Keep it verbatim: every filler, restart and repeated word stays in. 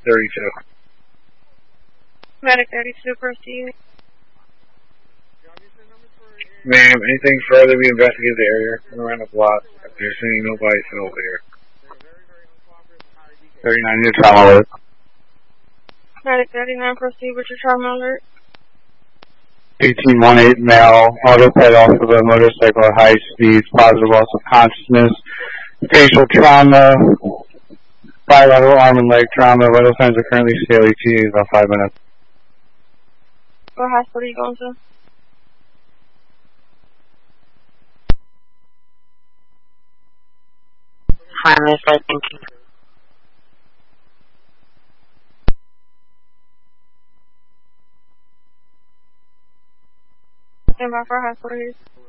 thirty-two. Medic thirty-two, proceed. Ma'am, anything further, we investigate the area around the block. If you're seeing nobody, sit over here. thirty-nine, new trauma alert. Medic thirty-nine, proceed with your trauma alert. eighteen one eight male, autopilot off of a motorcycle at high speeds, positive loss of consciousness, facial trauma, bilateral arm and leg trauma, vital signs are currently stable. E T A is about five minutes. What hospital are you going to? Fine, Miss, I thank you. Stand by for hospital here.